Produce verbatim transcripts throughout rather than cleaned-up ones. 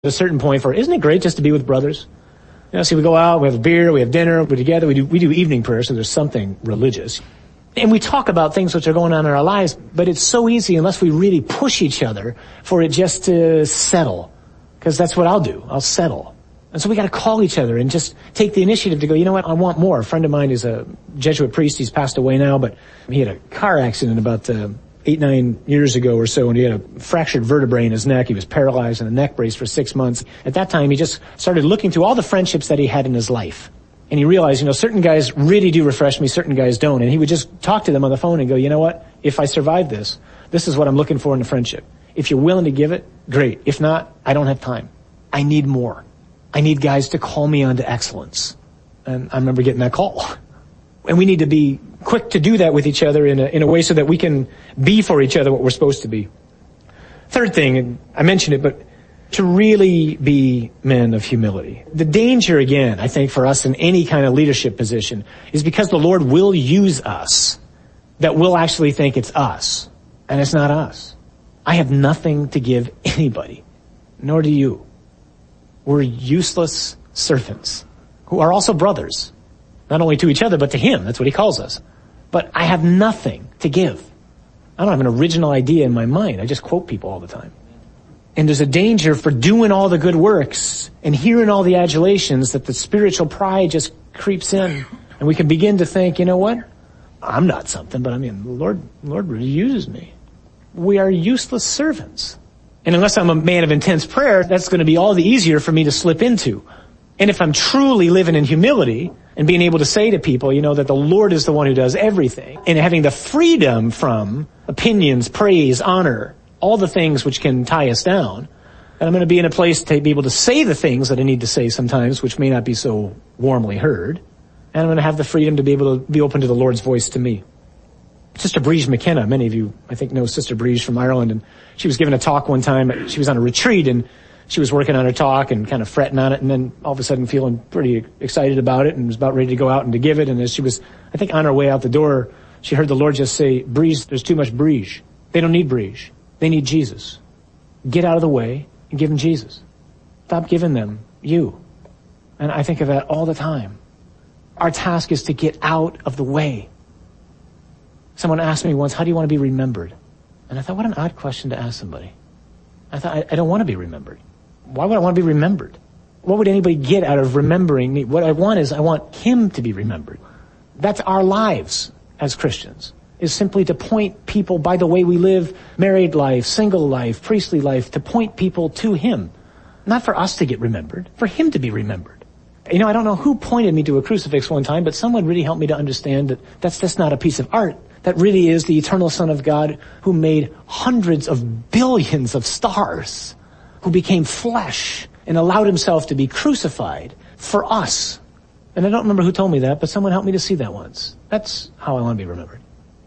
At a certain point for, isn't it great just to be with brothers? You know, see, we go out, we have a beer, we have dinner, we're together, we do, we do evening prayer, so there's something religious. And we talk about things which are going on in our lives, but it's so easy unless we really push each other for it just to settle. Because that's what I'll do. I'll settle. And so we gotta call each other and just take the initiative to go, you know what, I want more. A friend of mine is a Jesuit priest, he's passed away now, but he had a car accident about uh, eight, nine years ago or so, and he had a fractured vertebrae in his neck. He was paralyzed in a neck brace for six months. At that time, he just started looking through all the friendships that he had in his life. And he realized, you know, certain guys really do refresh me, certain guys don't. And he would just talk to them on the phone and go, you know what, if I survive this, this is what I'm looking for in a friendship. If you're willing to give it, great. If not, I don't have time. I need more. I need guys to call me on to excellence. And I remember getting that call. And we need to be quick to do that with each other in a, in a way so that we can be for each other what we're supposed to be. Third thing, and I mentioned it, but to really be men of humility. The danger, again, I think for us in any kind of leadership position is because the Lord will use us, that we'll actually think it's us, and it's not us. I have nothing to give anybody, nor do you. We're useless servants who are also brothers. Not only to each other, but to Him. That's what He calls us. But I have nothing to give. I don't have an original idea in my mind. I just quote people all the time. And there's a danger for doing all the good works and hearing all the adulations that the spiritual pride just creeps in. And we can begin to think, you know what? I'm not something, but I mean, the Lord, the Lord really uses me. We are useless servants. And unless I'm a man of intense prayer, that's going to be all the easier for me to slip into. And if I'm truly living in humility and being able to say to people, you know, that the Lord is the one who does everything, and having the freedom from opinions, praise, honor, all the things which can tie us down, and I'm going to be in a place to be able to say the things that I need to say sometimes, which may not be so warmly heard, and I'm going to have the freedom to be able to be open to the Lord's voice to me. Sister Breege McKenna, many of you, I think, know Sister Breege from Ireland, and she was giving a talk one time. She was on a retreat, and she was working on her talk and kind of fretting on it, and then all of a sudden feeling pretty excited about it and was about ready to go out and to give it. And as she was, I think, on her way out the door, she heard the Lord just say, Breege, there's too much Breege. They don't need Breege. They need Jesus. Get out of the way and give them Jesus. Stop giving them you. And I think of that all the time. Our task is to get out of the way. Someone asked me once, how do you want to be remembered? And I thought, what an odd question to ask somebody. I thought, I, I don't want to be remembered. Why would I want to be remembered? What would anybody get out of remembering me? What I want is I want Him to be remembered. That's our lives as Christians, is simply to point people by the way we live, married life, single life, priestly life, to point people to Him. Not for us to get remembered, for Him to be remembered. You know, I don't know who pointed me to a crucifix one time, but someone really helped me to understand that that's just not a piece of art. That really is the eternal Son of God who made hundreds of billions of stars, who became flesh and allowed Himself to be crucified for us. And I don't remember who told me that, but someone helped me to see that once. That's how I want to be remembered.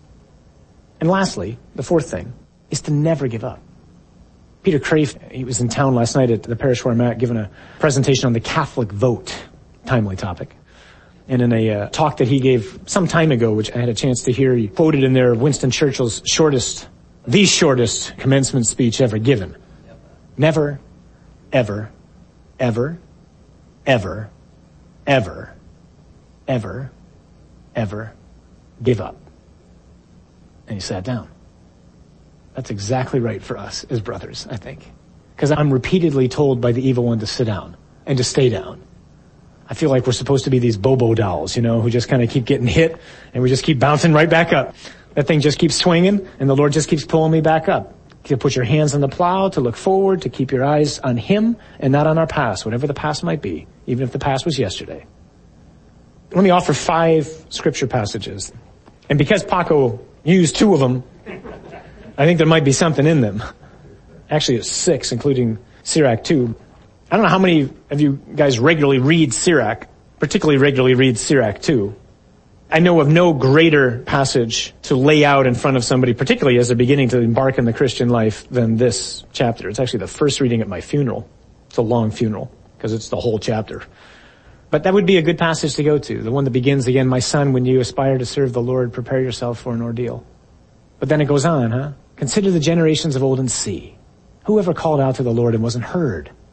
And lastly, the fourth thing is to never give up. Peter Crave, he was in town last night at the parish where I'm at, giving a presentation on the Catholic vote, timely topic. And in a uh, talk that he gave some time ago, which I had a chance to hear, he quoted in there Winston Churchill's shortest, the shortest commencement speech ever given. Never, ever, ever, ever, ever, ever, ever give up. And he sat down. That's exactly right for us as brothers, I think. Because I'm repeatedly told by the evil one to sit down and to stay down. I feel like we're supposed to be these Bobo dolls, you know, who just kind of keep getting hit and we just keep bouncing right back up. That thing just keeps swinging and the Lord just keeps pulling me back up. To put your hands on the plow, to look forward, to keep your eyes on Him and not on our past, whatever the past might be, even if the past was yesterday. Let me offer five scripture passages. And because Paco used two of them, I think there might be something in them. Actually, it's six, including Sirach two. I don't know how many of you guys regularly read Sirach, particularly regularly read Sirach two. I know of no greater passage to lay out in front of somebody, particularly as they're beginning to embark in the Christian life, than this chapter. It's actually the first reading at my funeral. It's a long funeral, because it's the whole chapter. But that would be a good passage to go to, the one that begins again, my son, when you aspire to serve the Lord, prepare yourself for an ordeal. But then it goes on, huh? Consider the generations of old and see. Whoever called out to the Lord and wasn't heard?